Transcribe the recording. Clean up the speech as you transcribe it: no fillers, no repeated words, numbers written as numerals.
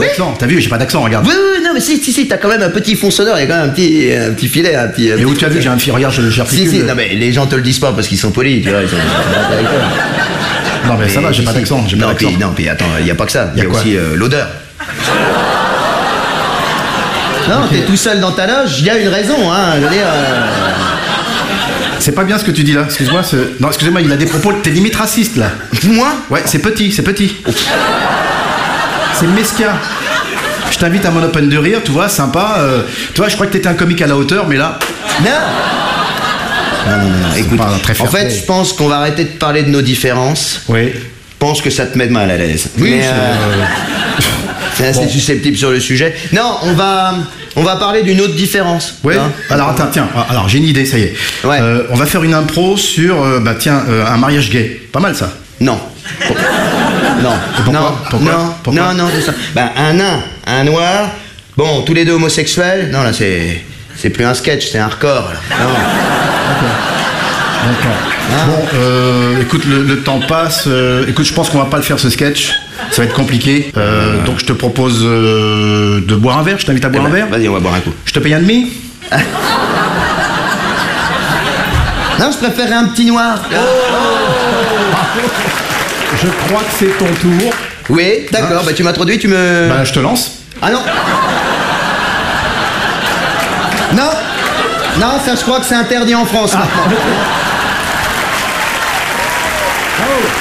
d'accent. T'as vu, j'ai pas d'accent, regarde. Oui, non, mais si, t'as quand même un petit fond sonore, il y a quand même un petit filet, un petit. Mais où tu as vu, j'ai un fil, regarde, j'articule. Si, non, mais les gens te le disent pas parce qu'ils sont polis, tu vois. Non, mais ça va, j'ai pas d'accent. Non, puis attends, il y a pas que ça. Il y a quoi aussi l'odeur. Non, t'es tout seul dans ta loge, il y a une raison, hein. Je veux dire. C'est pas bien ce que tu dis là, excuse-moi. Non, excusez-moi, il a des propos, t'es limite raciste là. Moi? Ouais, c'est petit. C'est mesquin. Je t'invite à mon open de rire, tu vois, sympa. Tu vois, je crois que t'étais un comique à la hauteur, mais là. Non, écoute, en fait, play. je pense qu'on va arrêter de parler de nos différences. Oui. Je pense que ça te met mal à l'aise. Oui, mais, c'est assez susceptible sur le sujet. Non, on va parler d'une autre différence. Ouais. Hein. Alors tiens, alors j'ai une idée, ça y est. Ouais. On va faire une impro sur, un mariage gay. Pas mal ça. Non. Pourquoi Non, c'est ça. Ben, un nain, un noir, bon, tous les deux homosexuels. Non, là, c'est plus un sketch, c'est un record. Là. Non. D'accord. Ah. Bon, écoute, le temps passe. Écoute, je pense qu'on va pas le faire ce sketch. Ça va être compliqué. Donc je te propose de boire un verre. Je t'invite à boire un verre. Vas-y, on va boire un coup. Je te paye un demi. Non, je préférerais un petit noir. Je crois que c'est ton tour. Oui, d'accord, bah tu m'introduis, tu me... Bah, je te lance. Ah non. Non, ça je crois que c'est interdit en France.